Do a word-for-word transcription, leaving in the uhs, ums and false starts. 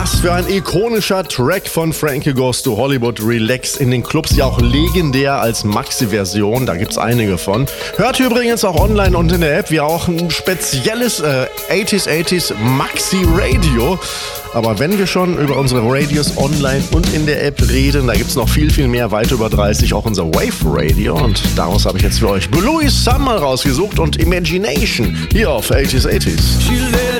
Was für ein ikonischer Track von Frankie Goes to Hollywood. Relax, in den Clubs ja auch legendär als Maxi-Version. Da gibt's einige von. Hört übrigens auch online und in der App wie auch ein spezielles äh, achtziger achtziger Maxi-Radio. Aber wenn wir schon über unsere Radios online und in der App reden, da gibt's noch viel, viel mehr, weit über dreißig, auch unser Wave Radio. Und daraus habe ich jetzt für euch Louis Summer rausgesucht und Imagination hier auf achtziger achtziger.